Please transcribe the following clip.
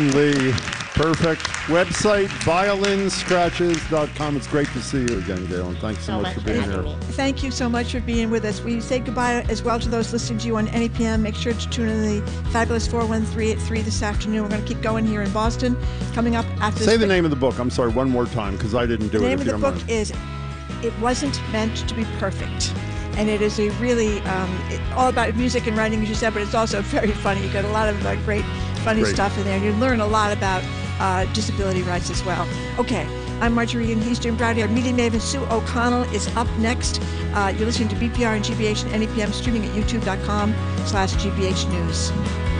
Lee, perfect. Website, violinscratches.com. It's great to see you again, Galen. Thanks so much for being here. Thank you so much for being with us. We say goodbye as well to those listening to you on NEPM. Make sure to tune in the fabulous 413 at 3 this afternoon. We're going to keep going here in Boston. Coming up after this. Say the name of the book. I'm sorry, one more time, because I didn't do it. The name of the book is It Wasn't Meant to Be Perfect. And it is a really, all about music and writing, as you said, but it's also very funny. You got a lot of great, funny stuff in there. And you learn a lot about disability rights as well. Okay, I'm Marjorie, and he's Jim Browdy. Our media maven, Sue O'Connell, is up next. You're listening to BPR and GBH and NEPM, streaming at youtube.com/GBH News.